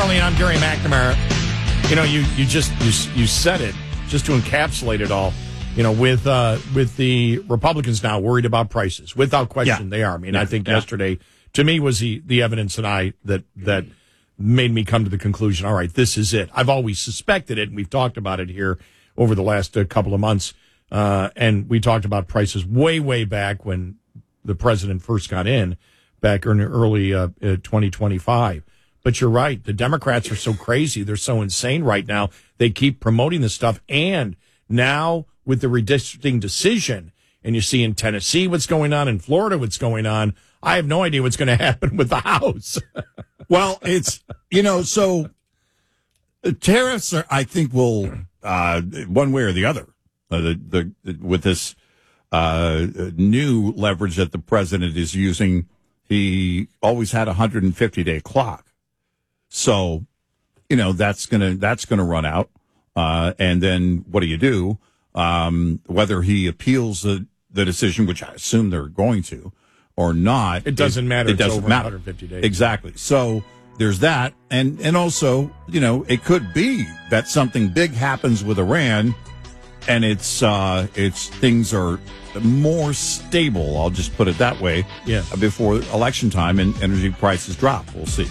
Kelly, I'm Gary McNamara. You know, you said it just to encapsulate it all. You know, with the Republicans now worried about prices, without question, they are. I mean, I think yesterday, to me, was the evidence that made me come to the conclusion. All right, this is it. I've always suspected it, and we've talked about it here over the last couple of months. And we talked about prices way back when the president first got in, back in early 2025. But you're right. The Democrats are so crazy. They're so insane right now. They keep promoting this stuff. And now with the redistricting decision, and you see in Tennessee what's going on, in Florida what's going on, I have no idea what's going to happen with the House. Well, it's, so tariffs are, I think, will, one way or the other, with this new leverage that the president is using. He always had a 150-day clock. So, that's gonna run out. And then what do? Whether he appeals the decision, which I assume they're going to, or not. It doesn't matter. It doesn't matter. 150 days. Exactly. So there's that. And also, it could be that something big happens with Iran and it's things are more stable. I'll just put it that way. Yeah. Before election time and energy prices drop. We'll see.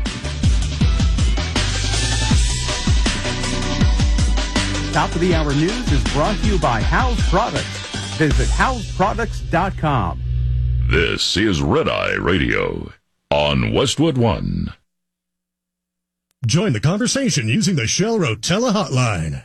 Top of the hour news is brought to you by House Products. Visit houseproducts.com. This is Red Eye Radio on Westwood One. Join the conversation using the Shell Rotella hotline,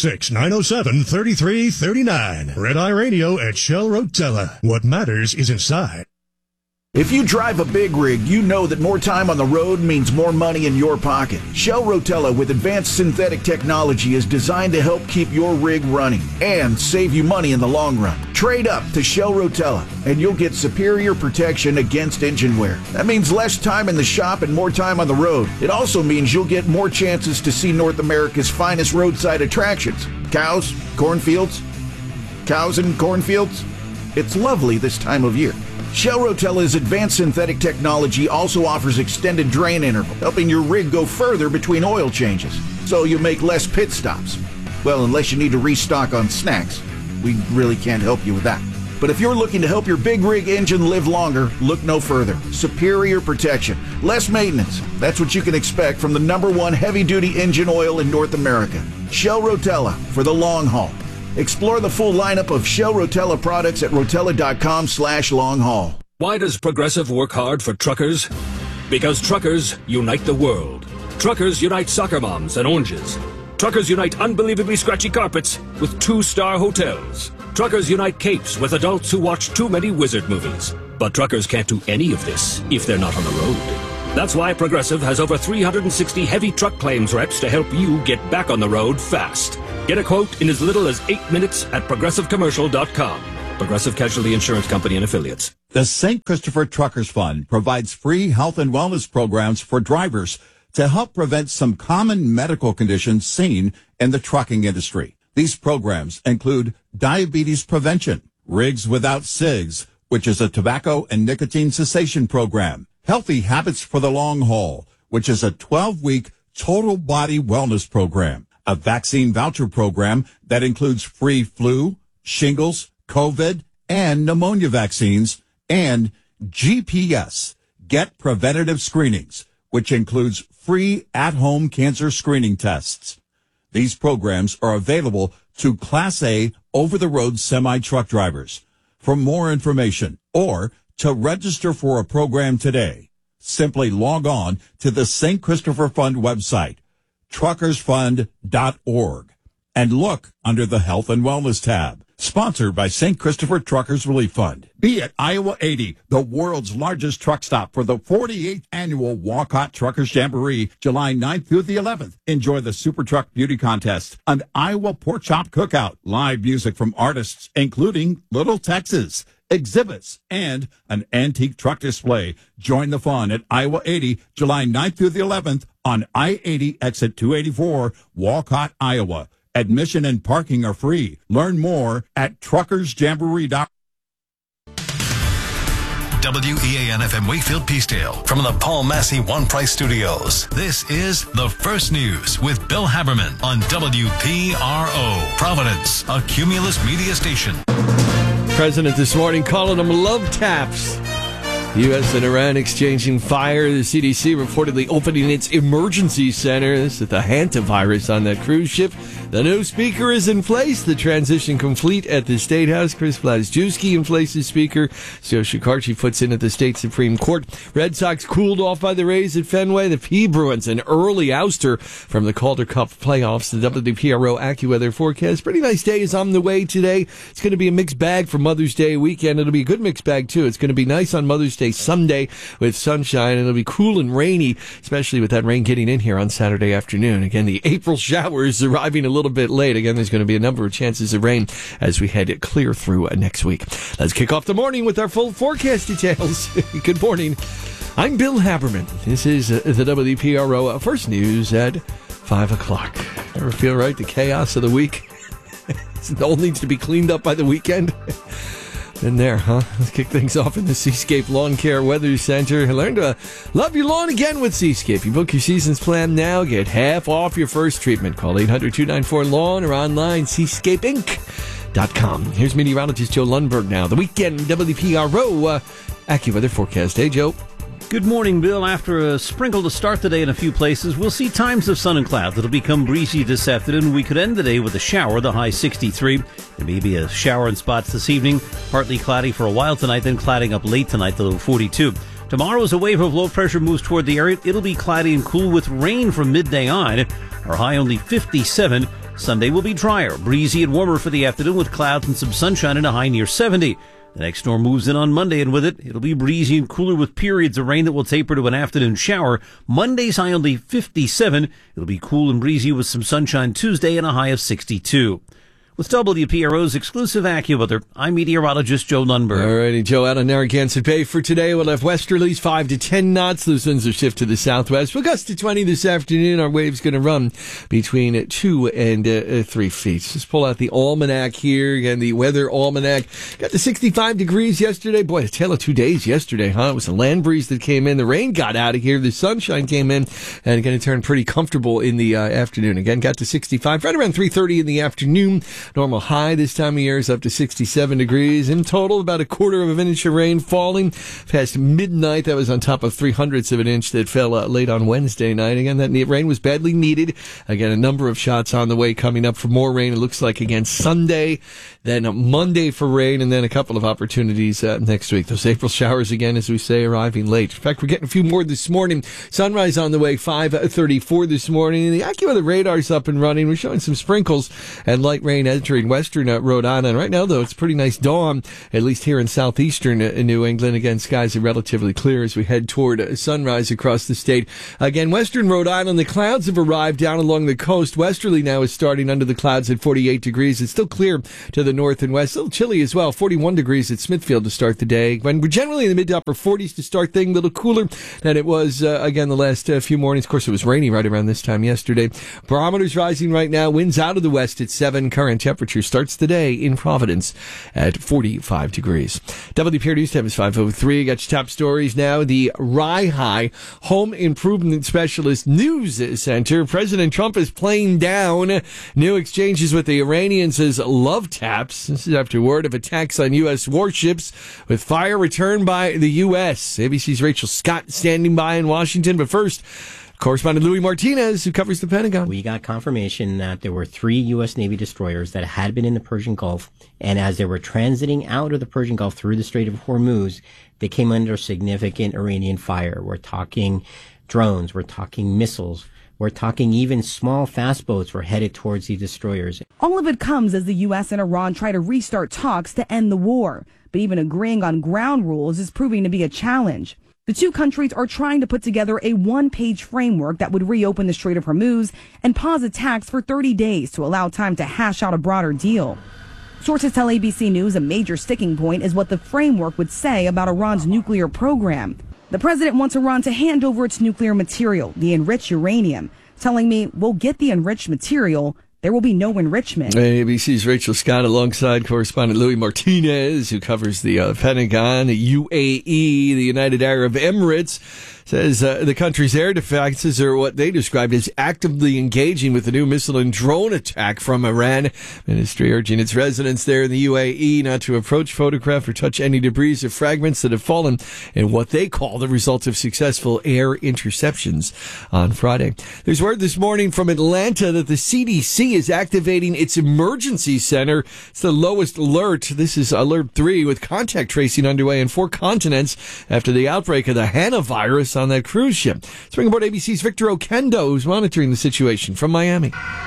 866-907-3339. Red Eye Radio at Shell Rotella. What matters is inside. If you drive a big rig, you know that more time on the road means more money in your pocket. Shell Rotella with advanced synthetic technology is designed to help keep your rig running and save you money in the long run. Trade up to Shell Rotella and you'll get superior protection against engine wear. That means less time in the shop and more time on the road. It also means you'll get more chances to see North America's finest roadside attractions. Cows, cornfields, cows and cornfields. It's lovely this time of year. Shell Rotella's advanced synthetic technology also offers extended drain interval, helping your rig go further between oil changes, so you make less pit stops. Well, unless you need to restock on snacks. We really can't help you with that. But if you're looking to help your big rig engine live longer, look no further. Superior protection, less maintenance. That's what you can expect from the #1 heavy-duty engine oil in North America. Shell Rotella for the long haul. Explore the full lineup of Shell Rotella products at rotella.com/long-haul. Why does Progressive work hard for truckers? Because truckers unite the world. Truckers unite soccer moms and oranges. Truckers unite unbelievably scratchy carpets with 2-star hotels. Truckers unite capes with adults who watch too many wizard movies. But truckers can't do any of this if they're not on the road. That's why Progressive has over 360 heavy truck claims reps to help you get back on the road fast. Get a quote in as little as 8 minutes at progressivecommercial.com. Progressive Casualty Insurance Company and Affiliates. The St. Christopher Truckers Fund provides free health and wellness programs for drivers to help prevent some common medical conditions seen in the trucking industry. These programs include diabetes prevention, Rigs Without Cigs, which is a tobacco and nicotine cessation program, Healthy Habits for the Long Haul, which is a 12-week total body wellness program, a vaccine voucher program that includes free flu, shingles, COVID, and pneumonia vaccines, and GPS, Get Preventative Screenings, which includes free at-home cancer screening tests. These programs are available to Class A over-the-road semi-truck drivers. For more information or to register for a program today, simply log on to the St. Christopher Fund website, truckersfund.org, and look under the Health and Wellness tab. Sponsored by St. Christopher Truckers Relief Fund. Be at Iowa 80, the world's largest truck stop for the 48th annual Walcott Truckers Jamboree, July 9th through the 11th. Enjoy the Super Truck Beauty Contest, an Iowa Pork Chop Cookout, live music from artists including Little Texas, exhibits, and an antique truck display. Join the fun at Iowa 80, July 9th through the 11th on I-80 exit 284, Walcott, Iowa. Admission and parking are free. Learn more at truckersjamboree.com. WEAN-FM Wakefield Peacedale from the Paul Massey One Price Studios. This is The First News with Bill Haberman on WPRO, Providence, a Cumulus media station. President this morning calling them love taps. U.S. and Iran exchanging fire. The CDC reportedly opening its emergency center. This is the hantavirus on that cruise ship. The new speaker is in place. The transition complete at the State House. Chris Blazewski in place as speaker. Joe Shikarchi puts in at the state Supreme Court. Red Sox cooled off by the Rays at Fenway. The P. Bruins an early ouster from the Calder Cup playoffs. The WPRO AccuWeather forecast. Pretty nice day is on the way today. It's going to be a mixed bag for Mother's Day weekend. It'll be a good mixed bag, too. It's going to be nice on Mother's Day Sunday with sunshine. It'll be cool and rainy, especially with that rain getting in here on Saturday afternoon. Again, the April showers arriving a little bit late. Again, there's going to be a number of chances of rain as we head clear through next week. Let's kick off the morning with our full forecast details. Good morning. I'm Bill Haberman. This is the WPRO First News at 5 o'clock. Ever feel right? The chaos of the week. It all needs to be cleaned up by the weekend. Been there, huh? Let's kick things off in the Seascape Lawn Care Weather Center. Learn to love your lawn again with Seascape. You book your season's plan now. Get half off your first treatment. Call 800-294-LAWN or online seascapeinc.com. Here's meteorologist Joe Lundberg now. The weekend WPRO AccuWeather forecast. Hey, Joe. Good morning, Bill. After a sprinkle to start the day in a few places, we'll see times of sun and clouds. It'll become breezy this afternoon. We could end the day with a shower, the high 63. There may be a shower in spots this evening. Partly cloudy for a while tonight, then clouding up late tonight, the low 42. Tomorrow, as a wave of low pressure moves toward the area, it'll be cloudy and cool with rain from midday on. Our high only 57. Sunday will be drier, breezy and warmer for the afternoon with clouds and some sunshine and a high near 70. The next storm moves in on Monday, and with it, it'll be breezy and cooler with periods of rain that will taper to an afternoon shower. Monday's high only 57. It'll be cool and breezy with some sunshine Tuesday and a high of 62. With WPRO's exclusive AccuWeather, I'm meteorologist Joe Lundberg. All righty, Joe, out on Narragansett Bay for today. We'll have westerlies 5 to 10 knots. Those winds will shift to the southwest. We'll gust to 20 this afternoon. Our wave's going to run between 2 and 3 feet. Let's pull out the almanac here. Again, the weather almanac. Got to 65 degrees yesterday. Boy, a tale of 2 days yesterday, huh? It was a land breeze that came in. The rain got out of here. The sunshine came in and going to turn pretty comfortable in the afternoon. Again, got to 65 right around 3:30 in the afternoon. Normal high this time of year is up to 67 degrees. In total, about a quarter of an inch of rain falling past midnight. That was on top of 0.03 of an inch that fell late on Wednesday night. Again, that rain was badly needed. Again, a number of shots on the way coming up for more rain. It looks like again Sunday, then Monday for rain, and then a couple of opportunities next week. Those April showers again, as we say, arriving late. In fact, we're getting a few more this morning. Sunrise on the way, 5:34 this morning. The AccuWeather radar's up and running. We're showing some sprinkles and light rain entering western Rhode Island. Right now, though, it's a pretty nice dawn, at least here in southeastern New England. Again, skies are relatively clear as we head toward sunrise across the state. Again, western Rhode Island, the clouds have arrived down along the coast. Westerly now is starting under the clouds at 48 degrees. It's still clear to the north and west. A little chilly as well. 41 degrees at Smithfield to start the day. When we're generally in the mid to upper 40s to start things, a little cooler than it was, again, the last few mornings. Of course, it was rainy right around this time yesterday. Barometers rising right now. Winds out of the west at 7. Current temperature starts the day in Providence at 45 degrees. WPR News time is 5:03. Got your top stories now. The Rye High Home Improvement Specialist News Center. President Trump is playing down new exchanges with the Iranians as love taps. This is after word of attacks on U.S. warships with fire returned by the U.S. ABC's Rachel Scott standing by in Washington. But first, correspondent Louis Martinez, who covers the Pentagon. We got confirmation that there were 3 U.S. Navy destroyers that had been in the Persian Gulf, and as they were transiting out of the Persian Gulf through the Strait of Hormuz, they came under significant Iranian fire. We're talking drones, we're talking missiles, we're talking even small fast boats were headed towards these destroyers. All of it comes as the U.S. and Iran try to restart talks to end the war. But even agreeing on ground rules is proving to be a challenge. The two countries are trying to put together a one-page framework that would reopen the Strait of Hormuz and pause attacks for 30 days to allow time to hash out a broader deal. Sources tell ABC News a major sticking point is what the framework would say about Iran's nuclear program. The president wants Iran to hand over its nuclear material, the enriched uranium, telling me we'll get the enriched material, there will be no enrichment. ABC's Rachel Scott alongside correspondent Louis Martinez, who covers the Pentagon, UAE, the United Arab Emirates, says the country's air defenses are what they described as actively engaging with the new missile and drone attack from Iran. Ministry urging its residents there in the UAE not to approach, photograph, or touch any debris or fragments that have fallen in what they call the result of successful air interceptions on Friday. There's word this morning from Atlanta that the CDC is activating its emergency center. It's the lowest alert. This is Alert 3 with contact tracing underway in 4 continents after the outbreak of the Hana virus on that cruise ship. Let's bring aboard ABC's Victor Okendo, who's monitoring the situation from Miami.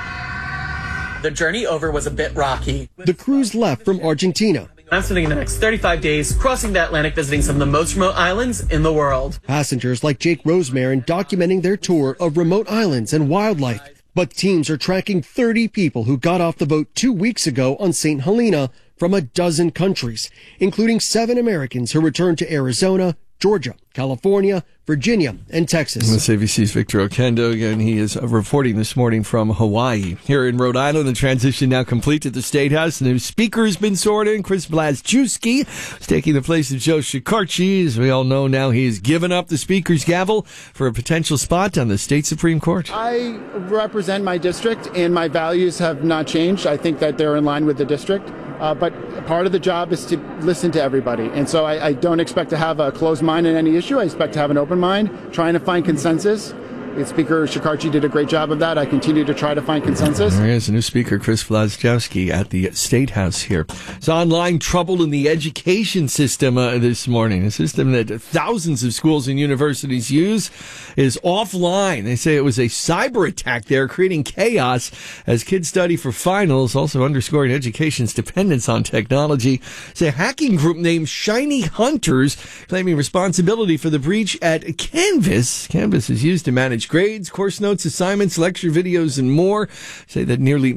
The journey over was a bit rocky. The cruise left from Argentina. I'm spending the next 35 days crossing the Atlantic, visiting some of the most remote islands in the world. Passengers like Jake Rosemarin documenting their tour of remote islands and wildlife. But teams are tracking 30 people who got off the boat 2 weeks ago on St. Helena from a dozen countries, including 7 Americans who returned to Arizona, Georgia, California, Virginia, and Texas. That's ABC's Victor Okendo. Again, he is reporting this morning from Hawaii. Here in Rhode Island, the transition now complete at the State House. The new speaker has been sworn in. Chris Blazczewski is taking the place of Joe Shekarchi. As we all know now, he has given up the speaker's gavel for a potential spot on the state Supreme Court. I represent my district, and my values have not changed. I think that they're in line with the district. But part of the job is to listen to everybody. And so I don't expect to have a closed mind in any issue. I expect to have an open mind, trying to find consensus. Speaker Shekarchi did a great job of that. I continue to try to find consensus. There is a new speaker, Chris Blazczewski, at the State House here. It's online trouble in the education system this morning. A system that thousands of schools and universities use is offline. They say it was a cyber attack there, creating chaos as kids study for finals, also underscoring education's dependence on technology. It's a hacking group named Shiny Hunters claiming responsibility for the breach at Canvas. Canvas is used to manage grades, course notes, assignments, lecture videos, and more. Say that nearly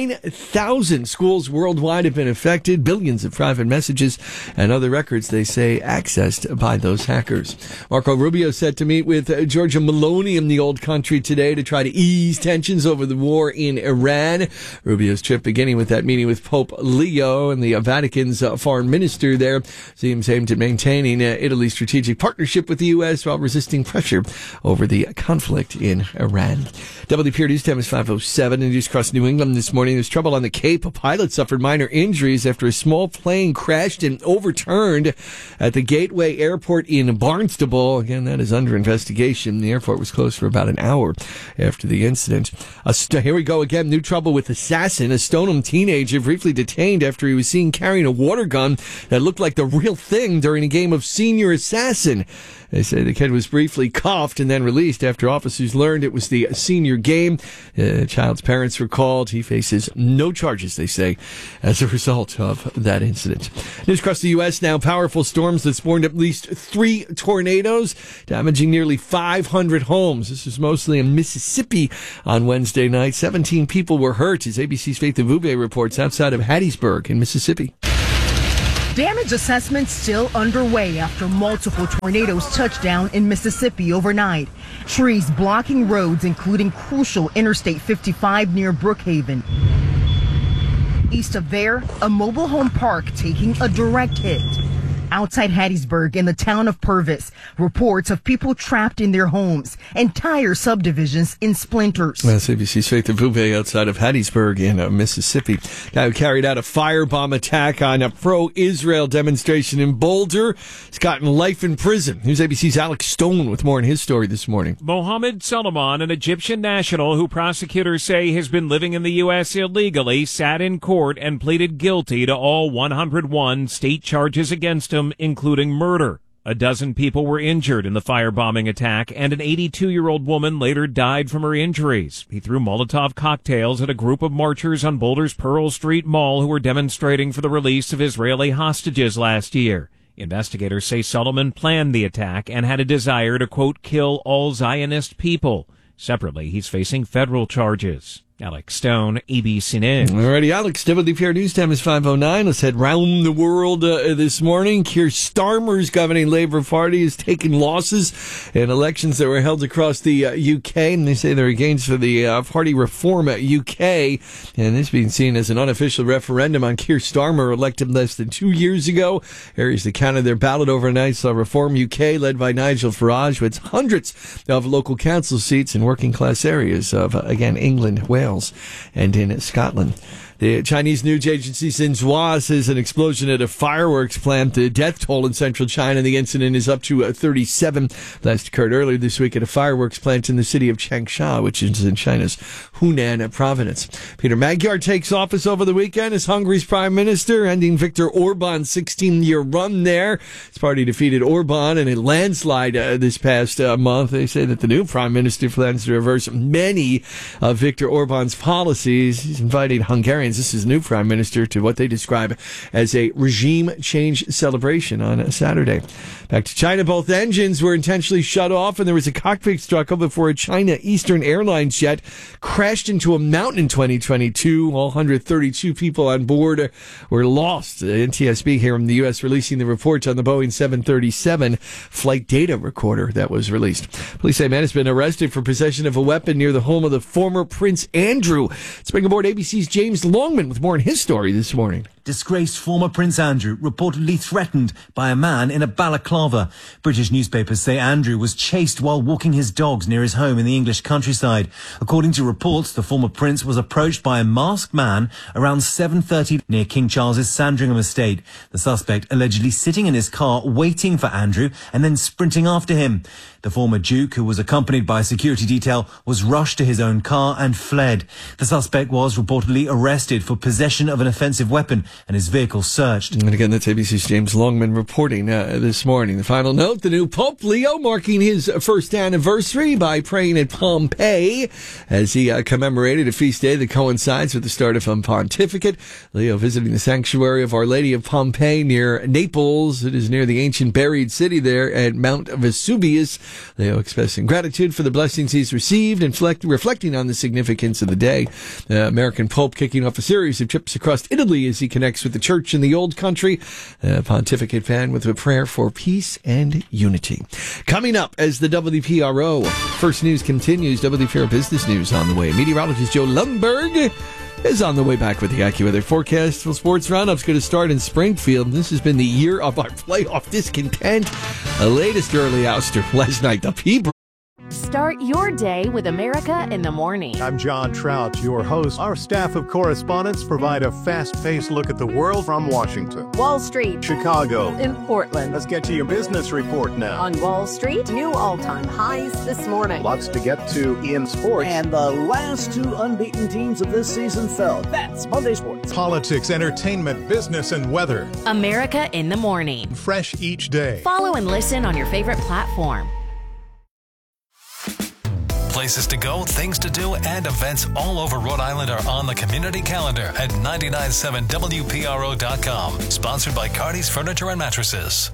9,000 schools worldwide have been affected. Billions of private messages and other records, they say, accessed by those hackers. Marco Rubio set to meet with Giorgia Meloni in the old country today to try to ease tensions over the war in Iran. Rubio's trip beginning with that meeting with Pope Leo and the Vatican's foreign minister there seems aimed at maintaining Italy's strategic partnership with the U.S. while resisting pressure over the conflict in Iran. WPR News time is 5:07. News across New England this morning. There's trouble on the Cape. A pilot suffered minor injuries after a small plane crashed and overturned at the Gateway Airport in Barnstable. Again, that is under investigation. The airport was closed for about an hour after the incident. Here we go again. New trouble with Assassin. A Stoneham teenager briefly detained after he was seen carrying a water gun that looked like the real thing during a game of Senior Assassin. They say the kid was briefly cuffed and then released after officers learned it was the senior game. The child's parents were called. He faces no charges, they say, as a result of that incident. News across the U.S. now. Powerful storms that spawned at least 3 tornadoes, damaging nearly 500 homes. This was mostly in Mississippi on Wednesday night. 17 people were hurt, as ABC's Faith Avube reports, outside of Hattiesburg in Mississippi. Damage assessments still underway after multiple tornadoes touched down in Mississippi overnight. Trees blocking roads, including crucial Interstate 55 near Brookhaven. East of there, a mobile home park taking a direct hit. Outside Hattiesburg in the town of Purvis, reports of people trapped in their homes, entire subdivisions in splinters. That's ABC's Faith Avube outside of Hattiesburg in Mississippi. Guy who carried out a firebomb attack on a pro-Israel demonstration in Boulder has gotten life in prison. Here's ABC's Alex Stone with more on his story this morning. Mohammed Suleiman, an Egyptian national who prosecutors say has been living in the U.S. illegally, sat in court and pleaded guilty to all 101 state charges against him, including murder. A dozen people were injured in the firebombing attack, and an 82-year-old woman later died from her injuries. He threw Molotov cocktails at a group of marchers on Boulder's Pearl Street Mall who were demonstrating for the release of Israeli hostages last year. Investigators say Suleiman planned the attack and had a desire to, quote, kill all Zionist people. Separately, he's facing federal charges. Alex Stone, ABC News. Alrighty, Alex, WPR News time is 5:09. Let's head round the world this morning. Keir Starmer's governing Labour Party has taken losses in elections that were held across the UK, and they say they're against the Party Reform UK, and this being seen as an unofficial referendum on Keir Starmer, elected less than 2 years ago. Areas that counted their ballot overnight saw Reform UK, led by Nigel Farage, with hundreds of local council seats in working class areas of, again, England, Wales, and in Scotland. The Chinese news agency Xinhua says an explosion at a fireworks plant. The death toll in central China, the incident is up to 37. Last occurred earlier this week at a fireworks plant in the city of Changsha, which is in China's Hunan province. Peter Magyar takes office over the weekend as Hungary's prime minister, ending Viktor Orban's 16-year run there. His party defeated Orban in a landslide this past month. They say that the new prime minister plans to reverse many of Viktor Orban's policies. He's invited Hungarians, this is the new prime minister, to what they describe as a regime change celebration on Saturday. Back to China, both engines were intentionally shut off, and there was a cockpit struggle before a China Eastern Airlines jet crashed into a mountain in 2022. All 132 people on board were lost. The NTSB here in the U.S. releasing the reports on the Boeing 737 flight data recorder that was released. Police say a man has been arrested for possession of a weapon near the home of the former Prince Andrew. Let's bring aboard ABC's James Longman with more on his story this morning. Disgraced former Prince Andrew reportedly threatened by a man in a balaclava. British newspapers say Andrew was chased while walking his dogs near his home in the English countryside. According to reports, the former prince was approached by a masked man around 7:30 near King Charles's Sandringham estate. The suspect allegedly sitting in his car waiting for Andrew and then sprinting after him. The former Duke, who was accompanied by a security detail, was rushed to his own car and fled. The suspect was reportedly arrested for possession of an offensive weapon and his vehicle searched. And again, that's ABC's James Longman reporting this morning. The final note, the new Pope Leo marking his first anniversary by praying at Pompeii as he commemorated a feast day that coincides with the start of a pontificate. Leo visiting the sanctuary of Our Lady of Pompeii near Naples. It is near the ancient buried city there at Mount Vesuvius. Leo expressing gratitude for the blessings he's received and reflecting on the significance of the day. The American Pope kicking off a series of trips across Italy as he connects with the church in the old country. Pontificate fan with a prayer for peace and unity. Coming up as the WPRO First News continues, WPRO Business News on the way. Meteorologist Joe Lundberg is on the way back with the AccuWeather forecast. Well, sports roundup's going to start in Springfield. This has been the year of our playoff discontent. The latest early ouster last night, the People. Start your day with America in the Morning. I'm John Trout, your host. Our staff of correspondents provide a fast-paced look at the world from Washington, Wall Street, Chicago, in Portland. Let's get to your business report now. On Wall Street, new all-time highs this morning. Lots to get to in sports. And the last two unbeaten teams of this season fell. That's Monday Sports. Politics, entertainment, business, and weather. America in the Morning. Fresh each day. Follow and listen on your favorite platform. Places to go, things to do, and events all over Rhode Island are on the community calendar at 997WPRO.com. Sponsored by Cardi's Furniture and Mattresses.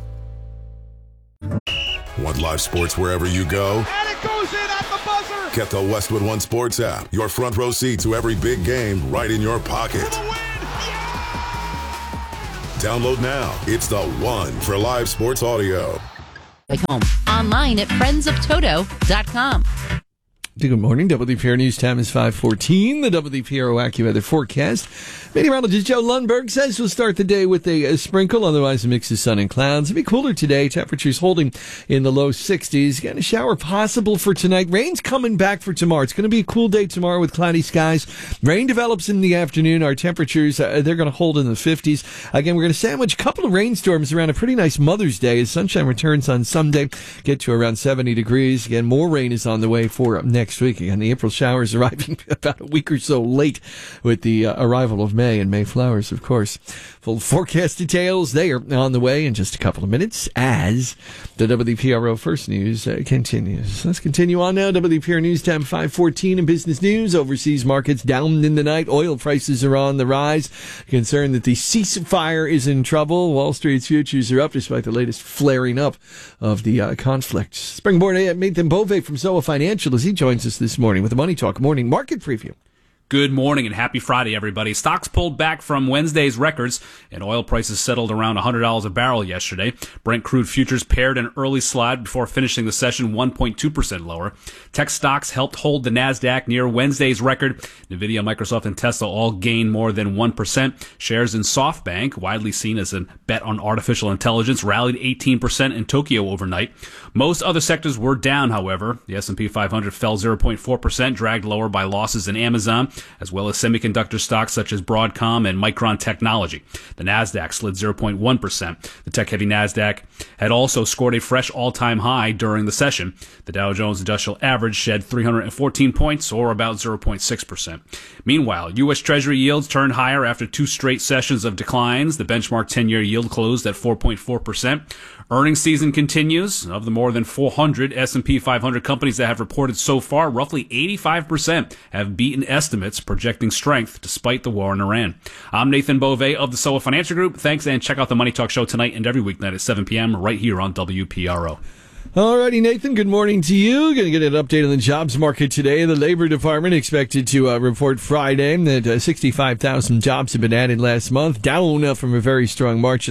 Want live sports wherever you go? And it goes in at the buzzer! Get the Westwood One Sports app. Your front row seat to every big game right in your pocket. Download now. It's the one for live sports audio. Home. Online at friendsoftoto.com. Good morning. WPR News time is 5:14. The WPRO AccuWeather forecast. Meteorologist Joe Lundberg says we'll start the day with a sprinkle, otherwise a mix of sun and clouds. It'll be cooler today. Temperatures holding in the low 60s. Again, a shower possible for tonight. Rain's coming back for tomorrow. It's going to be a cool day tomorrow with cloudy skies. Rain develops in the afternoon. Our temperatures, they're going to hold in the 50s. Again, we're going to sandwich a couple of rainstorms around a pretty nice Mother's Day as sunshine returns on Sunday. Get to around 70 degrees. Again, more rain is on the way for next week. Again, the April showers arriving about a week or so late with the arrival of May and May flowers, of course. Full forecast details, they are on the way in just a couple of minutes as the WPRO First News continues. Let's continue on now. WPR News time 5:14 in business news. Overseas markets down in the night. Oil prices are on the rise. Concerned that the ceasefire is in trouble. Wall Street's futures are up despite the latest flaring up of the conflict. Springboard Nathan Bove from Zoa Financial as he joins us this morning with the Money Talk Morning Market Preview. Good morning and happy Friday, everybody. Stocks pulled back from Wednesday's records, and oil prices settled around $100 a barrel yesterday. Brent crude futures paired an early slide before finishing the session 1.2% lower. Tech stocks helped hold the NASDAQ near Wednesday's record. NVIDIA, Microsoft, and Tesla all gained more than 1%. Shares in SoftBank, widely seen as a bet on artificial intelligence, rallied 18% in Tokyo overnight. Most other sectors were down, however. The S&P 500 fell 0.4%, dragged lower by losses in Amazon, as well as semiconductor stocks such as Broadcom and Micron Technology. The NASDAQ slid 0.1%. The tech-heavy NASDAQ had also scored a fresh all-time high during the session. The Dow Jones Industrial Average shed 314 points, or about 0.6%. Meanwhile, U.S. Treasury yields turned higher after 2 straight sessions of declines. The benchmark 10-year yield closed at 4.4%. Earnings season continues. Of the more than 400 S&P 500 companies that have reported so far, roughly 85% have beaten estimates, projecting strength despite the war in Iran. I'm Nathan Beauvais of the SOA Financial Group. Thanks, and check out the Money Talk Show tonight and every weeknight at 7 p.m. right here on WPRO. Alrighty, Nathan, good morning to you. Going to get an update on the jobs market today. The Labor Department expected to report Friday that 65,000 jobs have been added last month, down from a very strong March at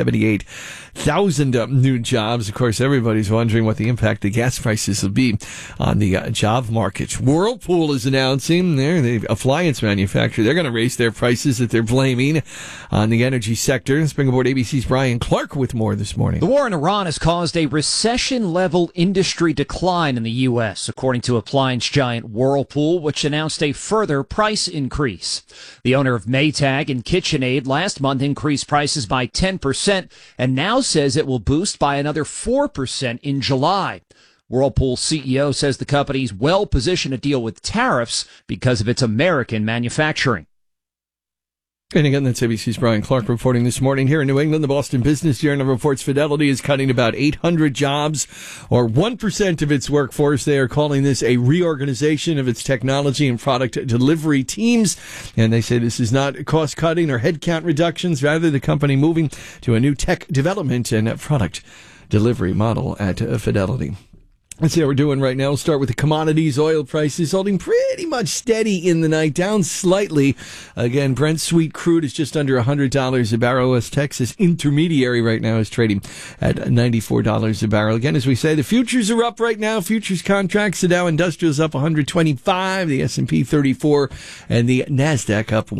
178,000 new jobs. Of course, everybody's wondering what the impact the gas prices will be on the job market. Whirlpool is announcing, they're the appliance manufacturer, they're going to raise their prices that they're blaming on the energy sector. Let's bring aboard ABC's Brian Clark with more this morning. The war in Iran has caused a recession-level industry decline in the U.S., according to appliance giant Whirlpool, which announced a further price increase. The owner of Maytag and KitchenAid last month increased prices by 10% and now says it will boost by another 4% in July. Whirlpool CEO says the company is well positioned to deal with tariffs because of its American manufacturing. And again, that's ABC's Brian Clark reporting this morning. Here in New England, the Boston Business Journal reports Fidelity is cutting about 800 jobs, or 1% of its workforce. They are calling this a reorganization of its technology and product delivery teams. And they say this is not cost-cutting or headcount reductions, rather the company moving to a new tech development and product delivery model at Fidelity. Let's see how we're doing right now. We'll start with the commodities. Oil prices holding pretty much steady in the night, down slightly. Again, Brent sweet crude is just under $100 a barrel. West Texas Intermediary right now is trading at $94 a barrel. Again, as we say, the futures are up right now. Futures contracts, the Dow Industrial is up 125, the S&P 34, and the NASDAQ up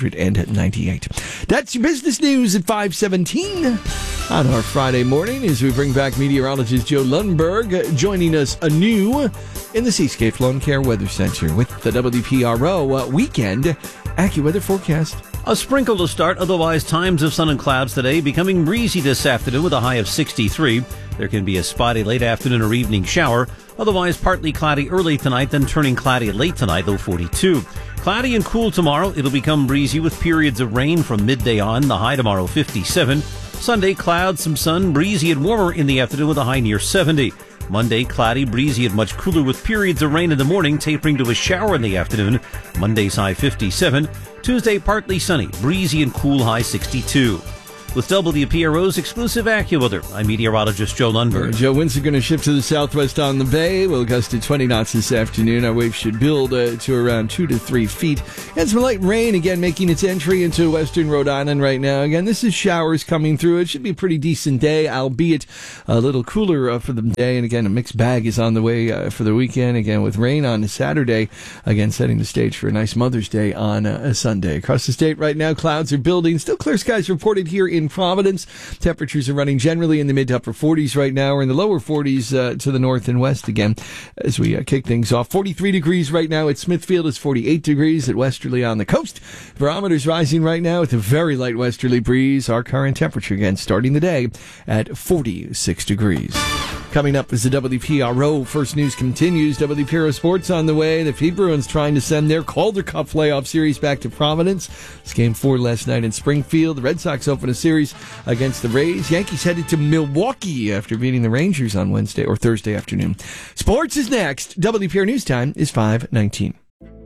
198. That's your business news at 5:17 on our Friday morning as we bring back meteorologist Joe Lundberg, joining us anew in the Seascape Lawn Care Weather Center with the WPRO weekend AccuWeather forecast. A sprinkle to start, otherwise times of sun and clouds today, becoming breezy this afternoon with a high of 63. There can be a spotty late afternoon or evening shower, otherwise partly cloudy early tonight, then turning cloudy late tonight, low 42. Cloudy and cool tomorrow. It'll become breezy with periods of rain from midday on, the high tomorrow 57. Sunday, clouds, some sun, breezy and warmer in the afternoon with a high near 70. Monday, cloudy, breezy, and much cooler with periods of rain in the morning, tapering to a shower in the afternoon. Monday's high 57. Tuesday, partly sunny, breezy and cool, high 62. With WPRO's exclusive AccuWeather, I'm meteorologist Joe Lundberg. Joe, winds are going to shift to the southwest on the bay. We'll gust to 20 knots this afternoon. Our waves should build to around 2 to 3 feet. And some light rain, again, making its entry into western Rhode Island right now. Again, this is showers coming through. It should be a pretty decent day, albeit a little cooler for the day. And again, a mixed bag is on the way for the weekend. Again, with rain on Saturday. Again, setting the stage for a nice Mother's Day on a Sunday. Across the state right now, clouds are building. Still clear skies reported here in Providence. Temperatures are running generally in the mid to upper 40s right now, or in the lower 40s to the north and west again as we kick things off. 43 degrees right now at Smithfield. It's 48 degrees at Westerly on the coast. Barometers rising right now with a very light westerly breeze. Our current temperature again starting the day at 46 degrees. Coming up as the WPRO First News continues, WPRO Sports on the way. The Pete Bruins trying to send their Calder Cup playoff series back to Providence. It's Game 4 last night in Springfield. The Red Sox open a series against the Rays. Yankees headed to Milwaukee after beating the Rangers on Wednesday or Thursday afternoon. Sports is next. WPRO News Time is 5:19.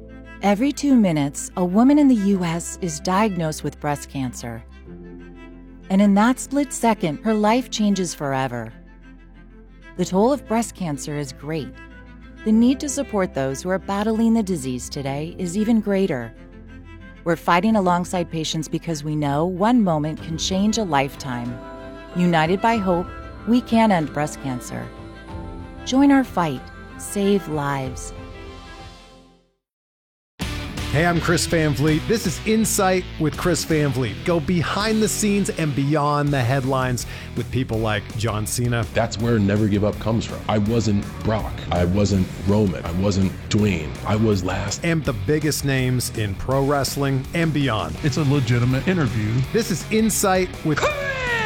Every 2 minutes, a woman in the U.S. is diagnosed with breast cancer. And in that split second, her life changes forever. The toll of breast cancer is great. the need to support those who are battling the disease today is even greater. We're fighting alongside patients because we know one moment can change a lifetime. United by hope, we can end breast cancer. Join our fight. Save lives. Hey, I'm Chris Van Vliet. This is Insight with Chris Van Vliet. Go behind the scenes and beyond the headlines with people like John Cena. That's where Never Give Up comes from. I wasn't Brock. I wasn't Roman. I wasn't Dwayne. I was last. And the biggest names in pro wrestling and beyond. It's a legitimate interview. This is Insight with Chris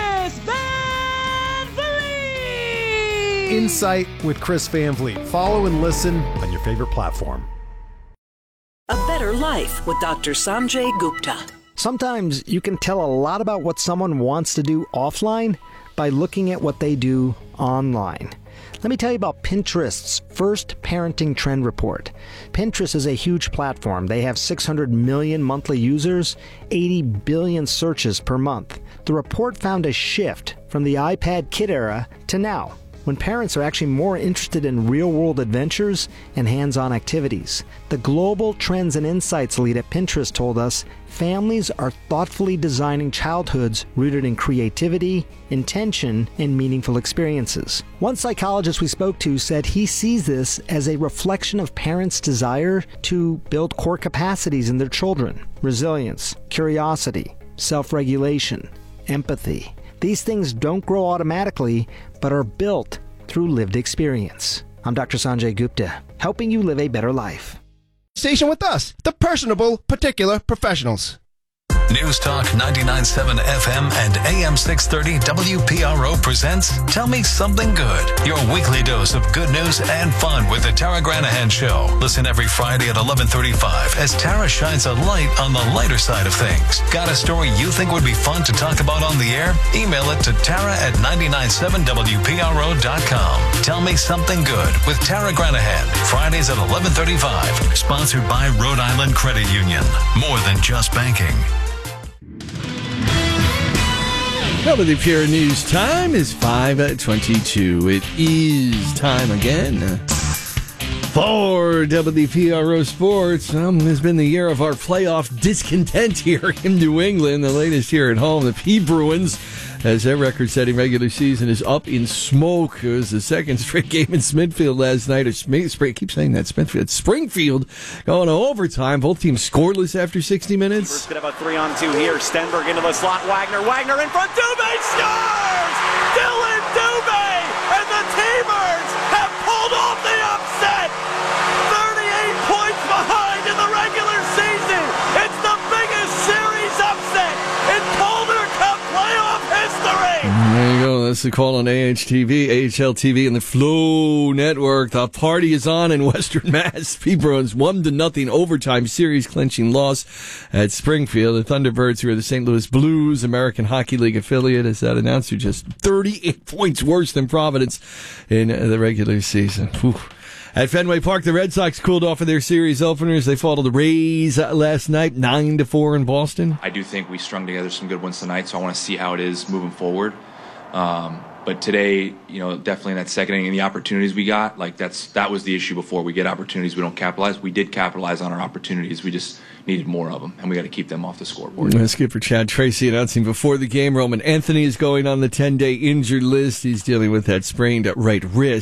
Van Vliet! Insight with Chris Van Vliet. Follow and listen on your favorite platform. A Better Life with Dr. Sanjay Gupta. Sometimes you can tell a lot about what someone wants to do offline by looking at what they do online. Let me tell you about Pinterest's first parenting trend report. Pinterest is a huge platform. They have 600 million monthly users, 80 billion searches per month. The report found a shift from the iPad kid era to now, when parents are actually more interested in real-world adventures and hands-on activities. The Global Trends and Insights lead at Pinterest told us families are thoughtfully designing childhoods rooted in creativity, intention, and meaningful experiences. One psychologist we spoke to said he sees this as a reflection of parents' desire to build core capacities in their children: resilience, curiosity, self-regulation, empathy. These things don't grow automatically, but are built through lived experience. I'm Dr. Sanjay Gupta, helping you live a better life. Station with us, the personable, particular professionals. News Talk 99.7 FM and AM 630 WPRO presents Tell Me Something Good, your weekly dose of good news and fun with the Tara Granahan Show. Listen every Friday at 11:35 as Tara shines a light on the lighter side of things. Got a story you think would be fun to talk about on the air? Email it to Tara at 997WPRO.com. Tell Me Something Good with Tara Granahan, Fridays at 11:35. Sponsored by Rhode Island Credit Union. More than just banking. WPRO News time is 5:22. It is time again for WPRO Sports. It's been the year of our playoff discontent here in New England. The latest here at home, the P Bruins, as their record-setting regular season is up in smoke. It was the second straight game in Smithfield last night. I keep saying that, Smithfield. Springfield going to overtime. Both teams scoreless after 60 minutes. First going to have a 3-on-2 here. Stenberg into the slot. Wagner in front. Dubé scores! Dylan Dubé! And the Teamers have pulled off the upset! 38 points behind in the regular season! It's the biggest series upset in Calder Cup playoff history! There you go. That's the call on AHTV, AHLTV, and the Flow Network. The party is on in Western Mass. P Bruins 1-0 overtime series clinching loss at Springfield. The Thunderbirds, who are the St. Louis Blues American Hockey League affiliate, as that announced, are just 38 points worse than Providence in the regular season. Whew. At Fenway Park, the Red Sox cooled off of their series openers. They fell to the Rays last night, 9-4 in Boston. I do think we strung together some good ones tonight, so I want to see how it is moving forward. But today, definitely in that second inning and the opportunities we got, that was the issue before. We get opportunities, we don't capitalize. We did capitalize on our opportunities. We just needed more of them, and we got to keep them off the scoreboard. Skipper Chad Tracy announcing before the game, Roman Anthony is going on the 10-day injured list. He's dealing with that sprained right wrist.